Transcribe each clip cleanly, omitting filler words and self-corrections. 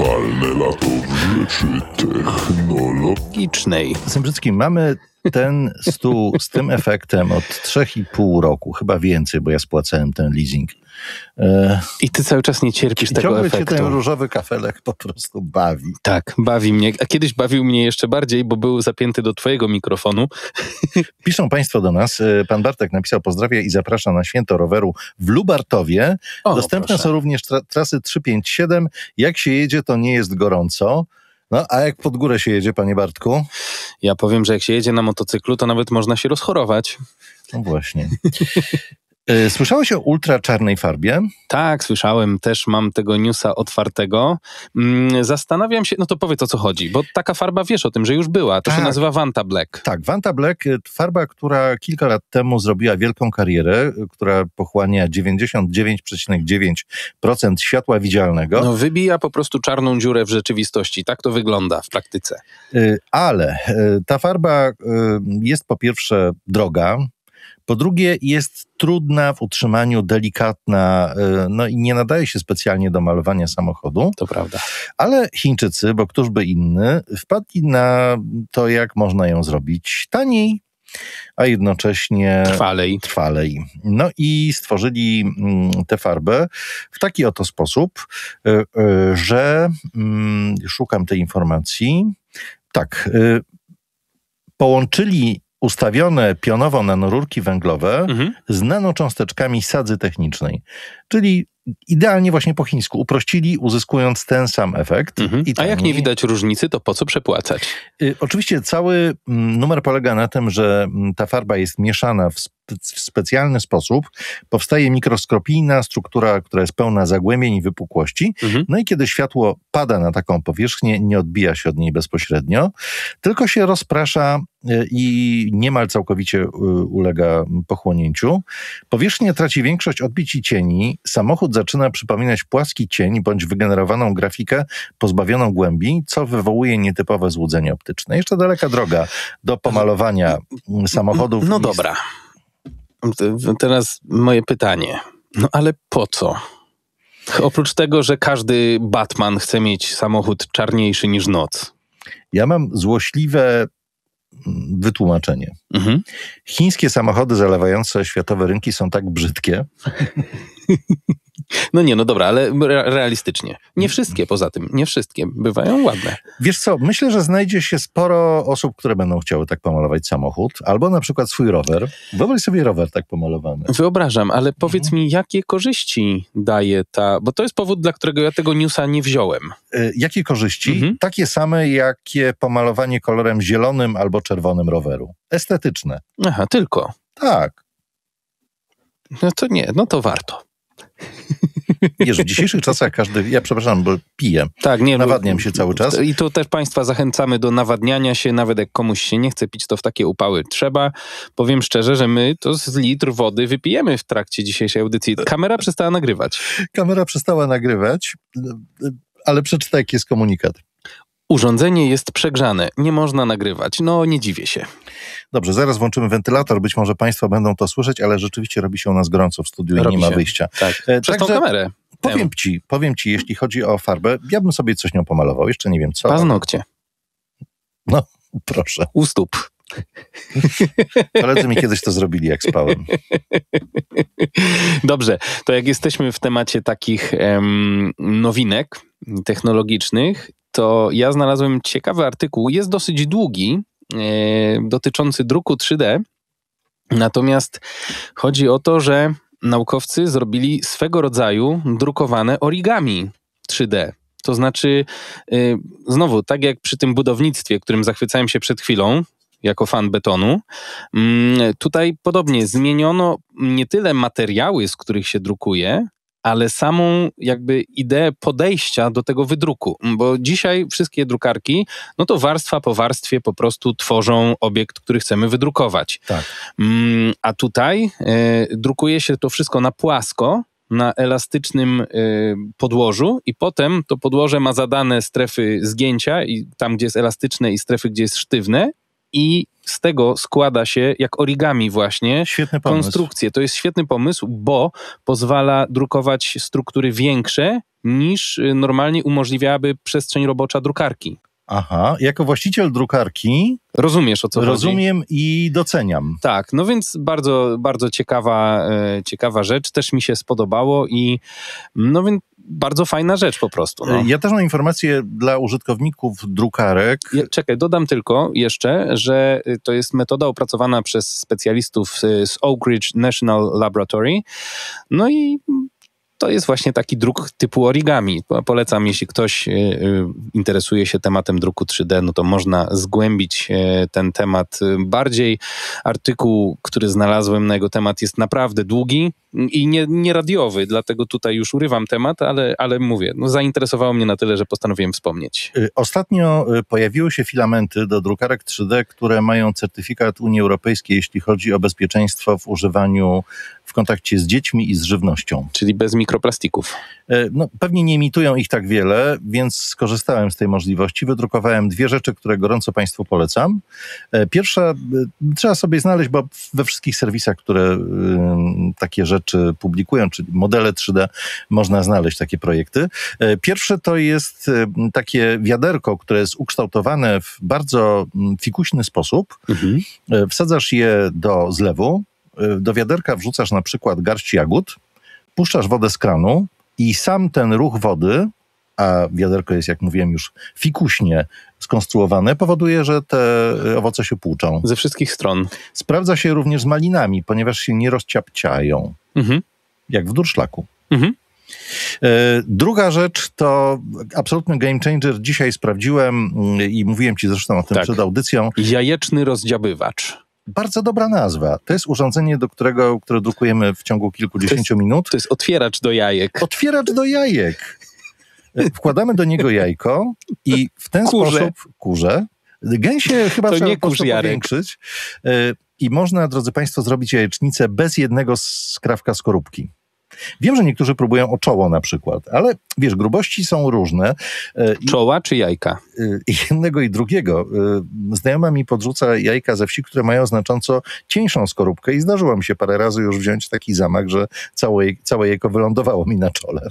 Totalne lato w rzeczy technologicznej. Zembrzycki, mamy ten stół z tym efektem od 3,5 roku, chyba więcej, bo ja spłacałem ten leasing. I ty cały czas nie cierpisz tego ciągle efektu. Ciągle cię ten różowy kafelek po prostu bawi. Tak, bawi mnie. A kiedyś bawił mnie jeszcze bardziej, bo był zapięty do twojego mikrofonu. Piszą państwo do nas. Pan Bartek napisał: pozdrawia i zaprasza na święto roweru w Lubartowie. Dostępne proszę. są również trasy 357. Jak się jedzie, to nie jest gorąco. No, a jak pod górę się jedzie, panie Bartku? Ja powiem, że jak się jedzie na motocyklu, to nawet można się rozchorować. No właśnie. Słyszałeś o ultra czarnej farbie? Tak, słyszałem, też mam tego newsa otwartego. Zastanawiam się, no to powiedz, o co chodzi, bo taka farba, wiesz o tym, że już była, to się nazywa Vanta Black. Tak, Vanta Black, farba, która kilka lat temu zrobiła wielką karierę, która pochłania 99,9% światła widzialnego. No wybija po prostu czarną dziurę w rzeczywistości, tak to wygląda w praktyce. Ale ta farba jest po pierwsze droga, po drugie jest trudna w utrzymaniu, delikatna, no i nie nadaje się specjalnie do malowania samochodu. To prawda. Ale Chińczycy, bo któż by inny, wpadli na to, jak można ją zrobić taniej, a jednocześnie trwalej. No i stworzyli tę farbę w taki oto sposób, że szukam tej informacji. Tak, połączyli ustawione pionowo nanorurki węglowe z nanocząsteczkami sadzy technicznej. Czyli idealnie właśnie po chińsku uprościli, uzyskując ten sam efekt. A jak nie widać różnicy, to po co przepłacać? Oczywiście cały numer polega na tym, że ta farba jest mieszana w specjalny sposób. Powstaje mikroskopijna struktura, która jest pełna zagłębień i wypukłości. No i kiedy światło pada na taką powierzchnię, nie odbija się od niej bezpośrednio, tylko się rozprasza i niemal całkowicie ulega pochłonięciu. Powierzchnia traci większość odbić i cieni. Samochód zaczyna przypominać płaski cień bądź wygenerowaną grafikę pozbawioną głębi, co wywołuje nietypowe złudzenie optyczne. Jeszcze daleka droga do pomalowania samochodów. No dobra. Teraz moje pytanie. No ale po co? Oprócz tego, że każdy Batman chce mieć samochód czarniejszy niż noc. Ja mam złośliwe wytłumaczenie. Chińskie samochody zalewające światowe rynki są tak brzydkie. No nie, no dobra, ale realistycznie. Nie wszystkie poza tym, nie wszystkie bywają ładne. Wiesz co, myślę, że znajdzie się sporo osób, które będą chciały tak pomalować samochód, albo na przykład swój rower. Wyobraź sobie rower tak pomalowany. Wyobrażam, ale powiedz mi, jakie korzyści daje bo to jest powód, dla którego ja tego newsa nie wziąłem. Jakie korzyści? Takie same, jakie pomalowanie kolorem zielonym albo czerwonym roweru. Estetyczne. Aha, tylko. Tak. No to nie, no to warto. Wiesz, w dzisiejszych czasach ja przepraszam, bo piję. Tak, nie, nawadniam się cały czas. I tu też państwa zachęcamy do nawadniania się, nawet jak komuś się nie chce pić, to w takie upały trzeba. Powiem szczerze, że my to z litr wody wypijemy w trakcie dzisiejszej audycji. Kamera przestała nagrywać. Kamera przestała nagrywać, ale przeczytaj, jaki jest komunikat. Urządzenie jest przegrzane, nie można nagrywać. No, nie dziwię się. Dobrze, zaraz włączymy wentylator, być może państwo będą to słyszeć, ale rzeczywiście robi się u nas gorąco w studiu i nie ma wyjścia. Tak, przez tą kamerę. Powiem ci, jeśli chodzi o farbę, ja bym sobie coś nią pomalował, jeszcze nie wiem co. Paznokcie. No, proszę. U stóp. Koledzy mi kiedyś to zrobili, jak spałem. Dobrze, to jak jesteśmy w temacie takich nowinek technologicznych, to ja znalazłem ciekawy artykuł, jest dosyć długi, dotyczący druku 3D, natomiast chodzi o to, że naukowcy zrobili swego rodzaju drukowane origami 3D. To znaczy, znowu, tak jak przy tym budownictwie, którym zachwycałem się przed chwilą, jako fan betonu, tutaj podobnie zmieniono nie tyle materiały, z których się drukuje, ale samą jakby ideę podejścia do tego wydruku. Bo dzisiaj wszystkie drukarki, no to warstwa po warstwie po prostu tworzą obiekt, który chcemy wydrukować. Tak. A tutaj drukuje się to wszystko na płasko, na elastycznym podłożu i potem to podłoże ma zadane strefy zgięcia i tam, gdzie jest elastyczne i strefy, gdzie jest sztywne i z tego składa się, jak origami właśnie, Świetny pomysł. konstrukcje. To jest świetny pomysł, bo pozwala drukować struktury większe niż normalnie umożliwiałaby przestrzeń robocza drukarki. Aha, jako właściciel drukarki Rozumiesz, o co chodzi? rozumiem i doceniam. Tak, no więc bardzo, bardzo ciekawa rzecz, też mi się spodobało i no więc bardzo fajna rzecz po prostu. No. Ja też mam informację dla użytkowników drukarek. Czekaj, dodam tylko jeszcze, że to jest metoda opracowana przez specjalistów z Oak Ridge National Laboratory. No i to jest właśnie taki druk typu origami. Polecam, jeśli ktoś interesuje się tematem druku 3D, no to można zgłębić ten temat bardziej. Artykuł, który znalazłem na jego temat, jest naprawdę długi i nie radiowy, dlatego tutaj już urywam temat, ale mówię, no zainteresowało mnie na tyle, że postanowiłem wspomnieć. Ostatnio pojawiły się filamenty do drukarek 3D, które mają certyfikat Unii Europejskiej, jeśli chodzi o bezpieczeństwo w używaniu w kontakcie z dziećmi i z żywnością. Czyli bez mikroplastików. No, pewnie nie emitują ich tak wiele, więc skorzystałem z tej możliwości. Wydrukowałem 2 rzeczy, które gorąco Państwu polecam. Pierwsza, trzeba sobie znaleźć, bo we wszystkich serwisach, które takie rzeczy publikują, czyli modele 3D, można znaleźć takie projekty. Pierwsze to jest takie wiaderko, które jest ukształtowane w bardzo fikuśny sposób. Wsadzasz je do zlewu, do wiaderka wrzucasz na przykład garść jagód, puszczasz wodę z kranu i sam ten ruch wody, a wiaderko jest, jak mówiłem, już fikuśnie skonstruowane, powoduje, że te owoce się płuczą. Ze wszystkich stron. Sprawdza się również z malinami, ponieważ się nie rozciapciają, jak w durszlaku. Druga rzecz to absolutny game changer. Dzisiaj sprawdziłem i mówiłem ci zresztą o tym przed audycją. Jajeczny rozdziabywacz. Bardzo dobra nazwa. To jest urządzenie, które drukujemy w ciągu kilkudziesięciu minut. To jest otwieracz do jajek. Otwieracz do jajek. Wkładamy do niego jajko i w ten sposób kurze. Gęsie chyba to trzeba nie po prostu Jarek. powiększyć. I można, drodzy Państwo, zrobić jajecznicę bez jednego skrawka skorupki. Wiem, że niektórzy próbują o czoło na przykład, ale wiesz, grubości są różne. Czoła czy jajka? Jednego i drugiego. Znajoma mi podrzuca jajka ze wsi, które mają znacząco cieńszą skorupkę i zdarzyło mi się parę razy już wziąć taki zamach, że całe jajko wylądowało mi na czole.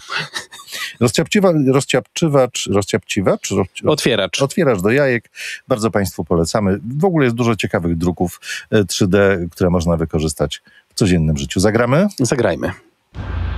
Otwieracz do jajek. Bardzo Państwu polecamy. W ogóle jest dużo ciekawych druków 3D, które można wykorzystać w codziennym życiu. Zagramy? Zagrajmy.